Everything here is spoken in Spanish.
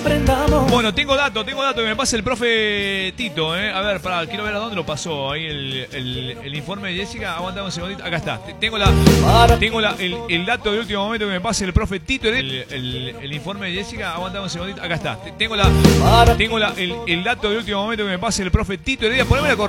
aprendamos. Bueno, tengo dato que me pase el profe Tito, A ver, pará, quiero ver a dónde lo pasó ahí el informe de Jessica. Aguantame un segundito, acá está. Tengo el dato del último momento que me pase el profe Tito. El informe de Jessica, aguantame un segundito, acá está. Tengo el dato del último momento que me pase el profe Tito Heredia. Poneme la